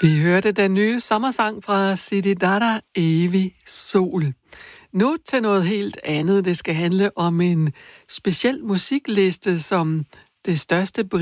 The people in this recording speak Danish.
Vi hørte den nye sommersang fra Zididada, Evig Sol. Nu til noget helt andet. Det skal handle om en speciel musikliste, som det største